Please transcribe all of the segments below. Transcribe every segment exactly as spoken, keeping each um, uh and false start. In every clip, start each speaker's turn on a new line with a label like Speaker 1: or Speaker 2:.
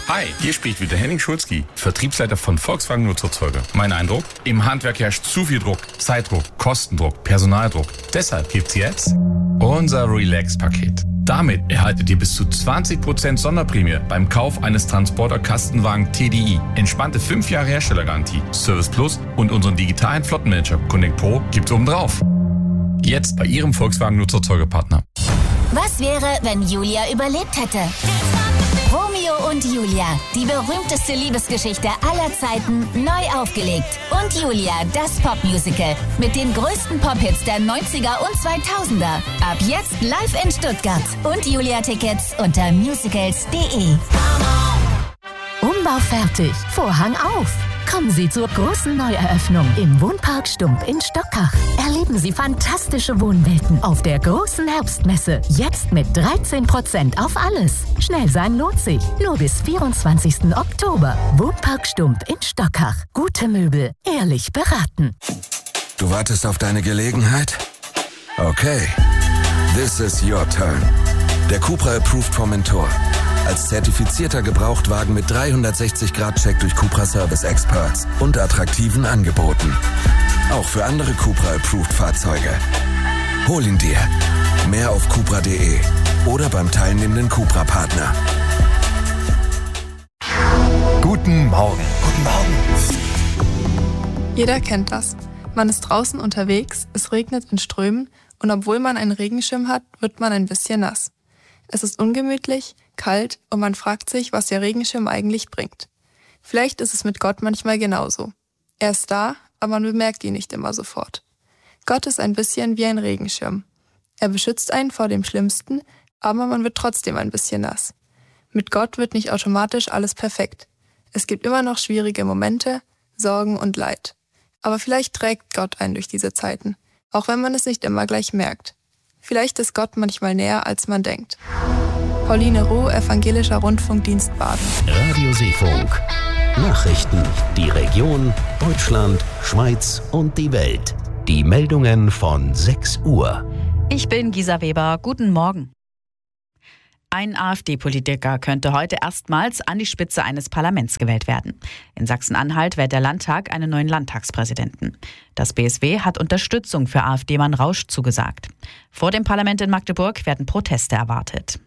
Speaker 1: Hi, hier spricht wieder Henning Schulzki, Vertriebsleiter von Volkswagen Nutzfahrzeuge. Mein Eindruck? Im Handwerk herrscht zu viel Druck, Zeitdruck, Kostendruck, Personaldruck. Deshalb gibt's jetzt unser Relax-Paket. Damit erhaltet ihr bis zu zwanzig Prozent Sonderprämie beim Kauf eines Transporter-Kastenwagen T D I. Entspannte fünf Jahre Herstellergarantie, Service Plus und unseren digitalen Flottenmanager Connect Pro gibt's obendrauf. Jetzt bei Ihrem Volkswagen Nutzfahrzeugepartner.
Speaker 2: Was wäre, wenn Julia überlebt hätte? Romeo und Julia, die berühmteste Liebesgeschichte aller Zeiten, neu aufgelegt. Und Julia, das Popmusical mit den größten Pop-Hits der neunziger und zweitausender. Ab jetzt live in Stuttgart. Und Julia-Tickets unter musicals punkt de.
Speaker 3: Umbau fertig, Vorhang auf. Kommen Sie zur großen Neueröffnung im Wohnpark Stump in Stockach. Erleben Sie fantastische Wohnwelten auf der großen Herbstmesse. Jetzt mit dreizehn Prozent auf alles. Schnell sein lohnt sich. Nur bis vierundzwanzigsten Oktober. Wohnpark Stump in Stockach. Gute Möbel, ehrlich beraten.
Speaker 4: Du wartest auf deine Gelegenheit? Okay. This is your turn. Der Cupra Approved vom Mentor. Als zertifizierter Gebrauchtwagen mit dreihundertsechzig Grad Check durch Cupra Service Experts und attraktiven Angeboten. Auch für andere Cupra Approved Fahrzeuge. Hol ihn dir. Mehr auf cupra punkt de oder beim teilnehmenden Cupra Partner.
Speaker 5: Guten Morgen. Guten Morgen.
Speaker 6: Jeder kennt das. Man ist draußen unterwegs, es regnet in Strömen und obwohl man einen Regenschirm hat, wird man ein bisschen nass. Es ist ungemütlich, kalt und man fragt sich, was der Regenschirm eigentlich bringt. Vielleicht ist es mit Gott manchmal genauso. Er ist da, aber man bemerkt ihn nicht immer sofort. Gott ist ein bisschen wie ein Regenschirm. Er beschützt einen vor dem Schlimmsten, aber man wird trotzdem ein bisschen nass. Mit Gott wird nicht automatisch alles perfekt. Es gibt immer noch schwierige Momente, Sorgen und Leid. Aber vielleicht trägt Gott einen durch diese Zeiten, auch wenn man es nicht immer gleich merkt. Vielleicht ist Gott manchmal näher, als man denkt. Pauline Roh, Evangelischer Rundfunkdienst Baden.
Speaker 7: Radio Seefunk. Nachrichten, die Region, Deutschland, Schweiz und die Welt. Die Meldungen von sechs Uhr.
Speaker 8: Ich bin Gisa Weber. Guten Morgen. Ein AfD-Politiker könnte heute erstmals an die Spitze eines Parlaments gewählt werden. In Sachsen-Anhalt wählt der Landtag einen neuen Landtagspräsidenten. Das B S W hat Unterstützung für AfD-Mann Rausch zugesagt. Vor dem Parlament in Magdeburg werden Proteste erwartet.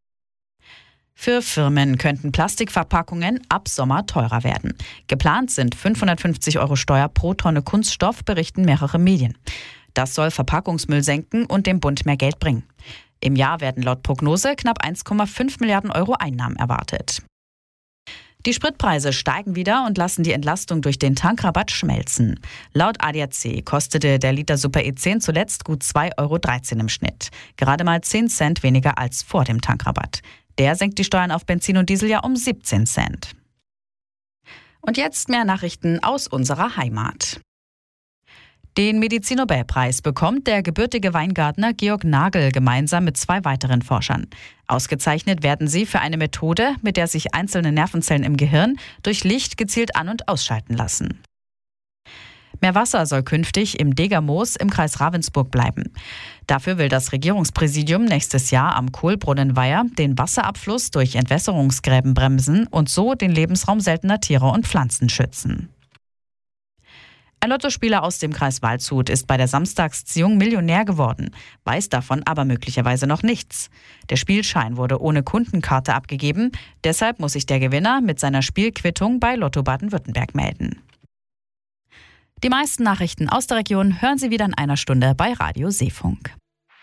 Speaker 8: Für Firmen könnten Plastikverpackungen ab Sommer teurer werden. Geplant sind fünfhundertfünfzig Euro Steuer pro Tonne Kunststoff, berichten mehrere Medien. Das soll Verpackungsmüll senken und dem Bund mehr Geld bringen. Im Jahr werden laut Prognose knapp eins Komma fünf Milliarden Euro Einnahmen erwartet. Die Spritpreise steigen wieder und lassen die Entlastung durch den Tankrabatt schmelzen. Laut A D A C kostete der Liter Super E zehn zuletzt gut zwei Euro dreizehn im Schnitt. Gerade mal zehn Cent weniger als vor dem Tankrabatt. Der senkt die Steuern auf Benzin und Diesel ja um siebzehn Cent. Und jetzt mehr Nachrichten aus unserer Heimat. Den Medizinnobelpreis bekommt der gebürtige Weingartner Georg Nagel gemeinsam mit zwei weiteren Forschern. Ausgezeichnet werden sie für eine Methode, mit der sich einzelne Nervenzellen im Gehirn durch Licht gezielt an- und ausschalten lassen. Mehr Wasser soll künftig im Degermoos im Kreis Ravensburg bleiben. Dafür will das Regierungspräsidium nächstes Jahr am Kohlbrunnenweiher den Wasserabfluss durch Entwässerungsgräben bremsen und so den Lebensraum seltener Tiere und Pflanzen schützen. Ein Lottospieler aus dem Kreis Waldshut ist bei der Samstagsziehung Millionär geworden, weiß davon aber möglicherweise noch nichts. Der Spielschein wurde ohne Kundenkarte abgegeben, deshalb muss sich der Gewinner mit seiner Spielquittung bei Lotto Baden-Württemberg melden. Die meisten Nachrichten aus der Region hören Sie wieder in einer Stunde bei Radio Seefunk.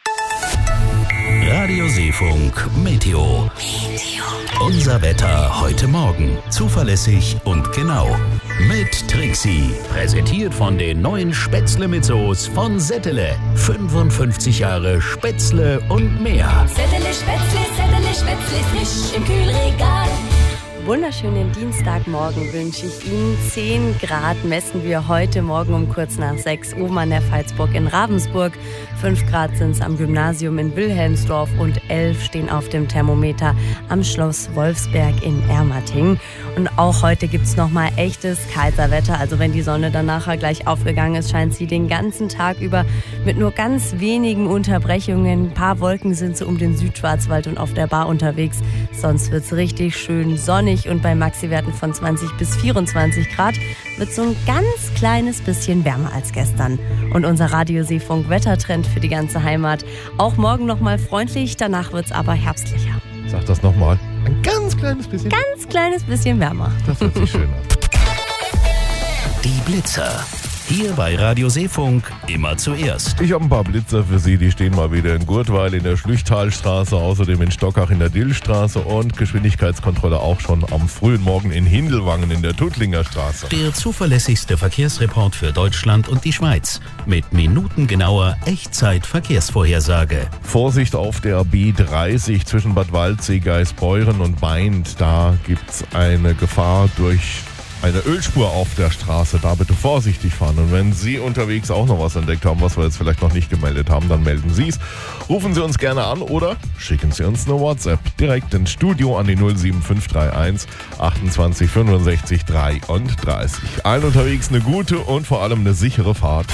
Speaker 7: Radio Seefunk Meteo. Meteo. Unser Wetter heute Morgen. Zuverlässig und genau. Mit Trixie. Präsentiert von den neuen Spätzle mit Soße von Settele. fünfundfünfzig Jahre Spätzle und mehr.
Speaker 9: Settele Spätzle, Settele Spätzle, frisch im Kühlregal. Wunderschönen Dienstagmorgen wünsche ich Ihnen. zehn Grad messen wir heute Morgen um kurz nach sechs oben an der Veitsburg in Ravensburg. fünf Grad sind es am Gymnasium in Wilhelmsdorf und elf stehen auf dem Thermometer am Schloss Wolfsberg in Ermating. Und auch heute gibt es nochmal echtes Kaiserwetter. Also wenn die Sonne dann nachher gleich aufgegangen ist, scheint sie den ganzen Tag über mit nur ganz wenigen Unterbrechungen. Ein paar Wolken sind so um den Südschwarzwald und auf der Bar unterwegs. Sonst wird es richtig schön sonnig. sonnig und bei Maxi-Werten von zwanzig bis vierundzwanzig Grad wird so ein ganz kleines bisschen wärmer als gestern. Und unser Radio-Seefunk-Wettertrend für die ganze Heimat. Auch morgen nochmal freundlich, danach wird es aber herbstlicher.
Speaker 10: Sag das nochmal. Ein ganz kleines bisschen.
Speaker 9: Ganz kleines bisschen wärmer.
Speaker 10: Das hört sich schön an.
Speaker 7: Die Blitzer. Hier bei Radio Seefunk immer zuerst.
Speaker 10: Ich habe ein paar Blitzer für Sie, die stehen mal wieder in Gurtweil in der Schlüchtalstraße, außerdem in Stockach in der Dillstraße und Geschwindigkeitskontrolle auch schon am frühen Morgen in Hindelwangen in der Tuttlinger Straße.
Speaker 7: Der zuverlässigste Verkehrsreport für Deutschland und die Schweiz mit minutengenauer Echtzeit-Verkehrsvorhersage.
Speaker 10: Vorsicht auf der B dreißig zwischen Bad Waldsee, Geisbeuren und Mainz. Da gibt's eine Gefahr durch eine Ölspur auf der Straße, da bitte vorsichtig fahren. Und wenn Sie unterwegs auch noch was entdeckt haben, was wir jetzt vielleicht noch nicht gemeldet haben, dann melden Sie es. Rufen Sie uns gerne an oder schicken Sie uns eine WhatsApp direkt ins Studio an die null sieben fünf drei eins achtundzwanzig fünfundsechzig dreiunddreißig. Allen unterwegs eine gute und vor allem eine sichere Fahrt.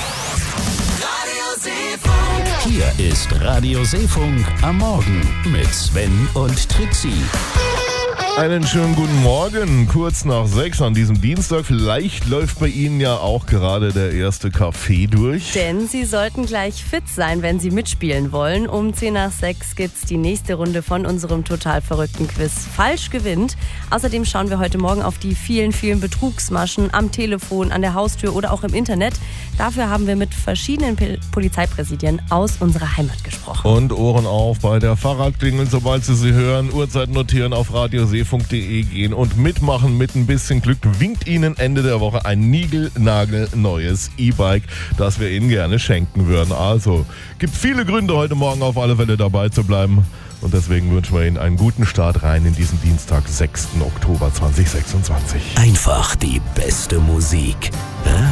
Speaker 7: Hier ist Radio Seefunk am Morgen mit Sven und Trixie.
Speaker 10: Einen schönen guten Morgen, kurz nach sechs an diesem Dienstag. Vielleicht läuft bei Ihnen ja auch gerade der erste Kaffee durch.
Speaker 9: Denn Sie sollten gleich fit sein, wenn Sie mitspielen wollen. Um zehn nach sechs gibt's die nächste Runde von unserem total verrückten Quiz Falsch gewinnt. Außerdem schauen wir heute Morgen auf die vielen, vielen Betrugsmaschen am Telefon, an der Haustür oder auch im Internet. Dafür haben wir mit verschiedenen P- Polizeipräsidien aus unserer Heimat gesprochen.
Speaker 10: Und Ohren auf bei der Fahrradklingel, sobald Sie sie hören. Uhrzeit notieren auf radio seefunk punkt de gehen und mitmachen. Mit ein bisschen Glück winkt Ihnen Ende der Woche ein niegelnagelneues E-Bike, das wir Ihnen gerne schenken würden. Also, gibt viele Gründe, heute Morgen auf alle Fälle dabei zu bleiben. Und deswegen wünschen wir Ihnen einen guten Start rein in diesen Dienstag, sechsten Oktober zweitausendsechsundzwanzig.
Speaker 7: Einfach die beste Musik.